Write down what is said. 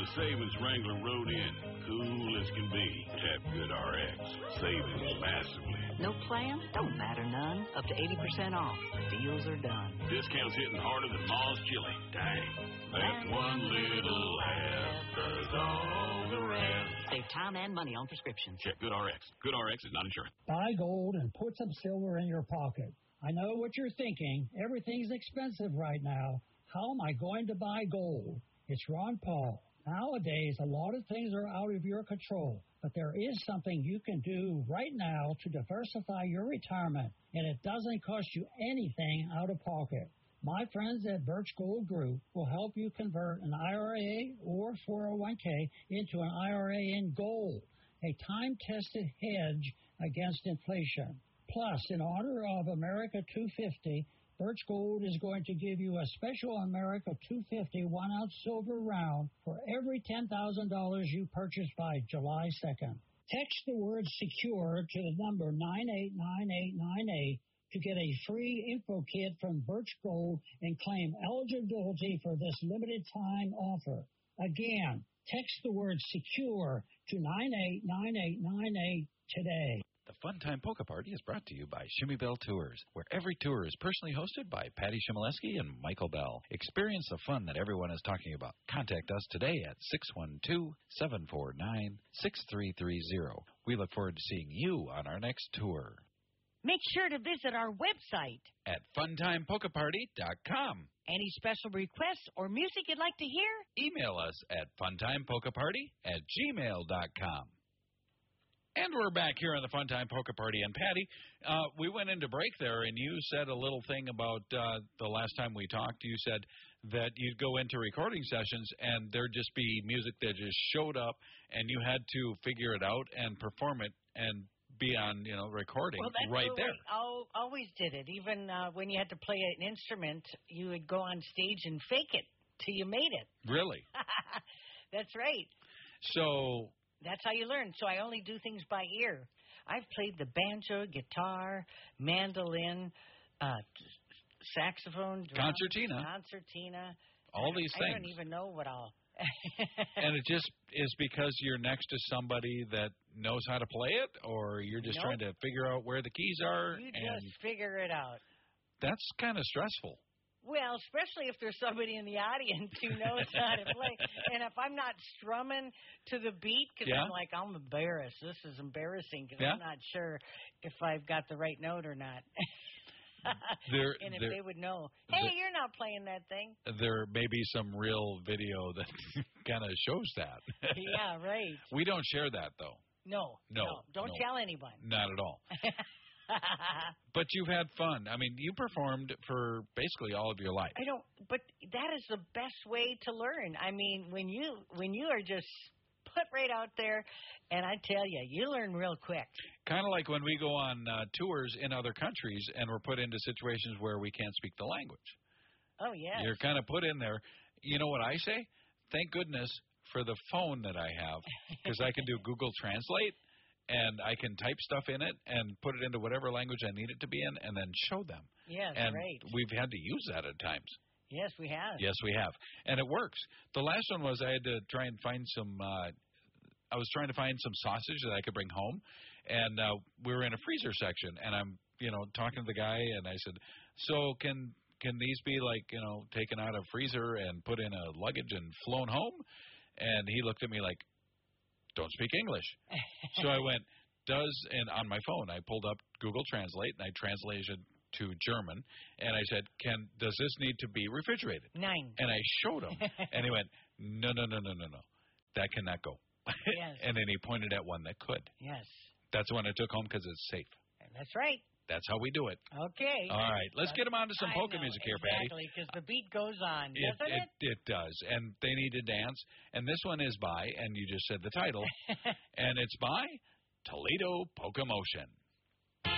the Savings Wrangler rode in. Cool as can be. Tap Good RX. Savings massively. No plan? Don't matter none. Up to 80% off. Deals are done. Discounts hitting harder than Ma's chili. Dang. That one little half does all the rest. Save time and money on prescriptions. Check Good RX. Good RX is not insurance. Buy gold and put some silver in your pocket. I know what you're thinking. Everything's expensive right now. How am I going to buy gold? It's Ron Paul. Nowadays, a lot of things are out of your control, but there is something you can do right now to diversify your retirement, and it doesn't cost you anything out of pocket. My friends at Birch Gold Group will help you convert an IRA or 401k into an IRA in gold, a time-tested hedge against inflation. Plus, in honor of America 250, Birch Gold is going to give you a special America 250 1-ounce silver round for every $10,000 you purchase by July 2nd. Text the word SECURE to the number 989898 to get a free info kit from Birch Gold and claim eligibility for this limited time offer. Again, text the word SECURE to 989898 today. The Fun Time Polka Party is brought to you by Shimmy Bell Tours, where every tour is personally hosted by Patty Shimoleski and Michael Bell. Experience the fun that everyone is talking about. Contact us today at 612-749-6330. We look forward to seeing you on our next tour. Make sure to visit our website at funtimepolkaparty.com. Any special requests or music you'd like to hear? Email us at funtimepolkaparty@gmail.com. And we're back here on the Fun Time Polka Party. And, Patty, we went into break there, and you said a little thing about the last time we talked. You said that you'd go into recording sessions, and there'd just be music that just showed up, and you had to figure it out and perform it and be on, recording right there. I always did it. Even when you had to play an instrument, you would go on stage and fake it till you made it. Really? That's right. So... That's how you learn. So I only do things by ear. I've played the banjo, guitar, mandolin, saxophone, drum, concertina. All these things. I don't even know what all. And it just is because you're next to somebody that knows how to play it, or you're just trying to figure out where the keys are? You just figure it out. That's kind of stressful. Well, especially if there's somebody in the audience who knows how to play. And if I'm not strumming to the beat, because I'm embarrassed. This is embarrassing because I'm not sure if I've got the right note or not. And if they would know, hey, you're not playing that thing. There may be some real video that kind of shows that. Yeah, right. We don't share that, though. No. Don't tell anyone. Not at all. But you've had fun. I mean, you performed for basically all of your life. But that is the best way to learn. I mean, when you are just put right out there, and I tell you learn real quick. Kind of like when we go on tours in other countries and we're put into situations where we can't speak the language. Oh, yeah. You're kind of put in there. You know what I say? Thank goodness for the phone that I have, because I can do Google Translate. And I can type stuff in it and put it into whatever language I need it to be in and then show them. Yes, and right. We've had to use that at times. Yes, we have. Yes, we have. And it works. The last one was I had to try and find some I was trying to find some sausage that I could bring home. And we were in a freezer section. And I'm, talking to the guy. And I said, so can these be taken out of freezer and put in a luggage and flown home? And he looked at me like, don't speak English. So I went, and on my phone, I pulled up Google Translate, and I translated to German, and I said, does this need to be refrigerated? 9. And I showed him, and he went, no, that cannot go. Yes. And then he pointed at one that could. Yes. That's the one I took home because it's safe. That's right. That's how we do it. Okay. All right. Let's get them on to some polka music here, Patty. Exactly, because the beat goes on, doesn't it? It does. And they need to dance. And this one is by, and you just said the title, and it's by Toledo Polka Motion.